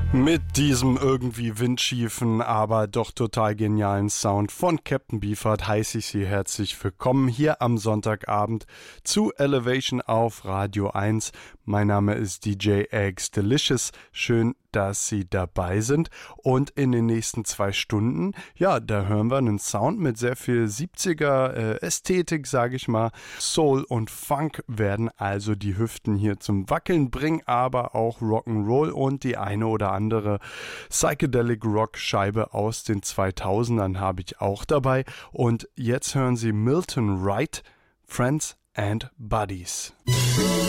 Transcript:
Mit diesem irgendwie windschiefen, aber doch total genialen Sound von Captain Beefheart heiße ich Sie herzlich willkommen hier am Sonntagabend zu Elevation auf Radio 1. Mein Name ist DJ Eggs Delicious. Schön, dass Sie dabei sind. Und in den nächsten 2 Stunden, ja, da hören wir einen Sound mit sehr viel 70er Ästhetik, sage ich mal. Soul und Funk werden also die Hüften hier zum Wackeln bringen, aber auch Rock'n'Roll und die eine oder andere Psychedelic Rock Scheibe aus den 2000ern habe ich auch dabei. Und jetzt hören Sie Milton Wright, Friends and Buddies.